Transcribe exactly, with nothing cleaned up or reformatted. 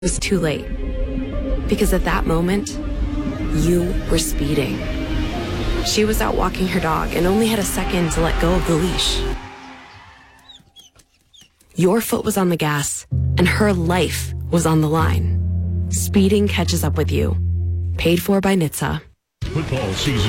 It was too late. Because at that moment, you were speeding. She was out walking her dog and only had a second to let go of the leash. Your foot was on the gas, and her life was on the line. Speeding catches up with you. Paid for by N H T S A. Football season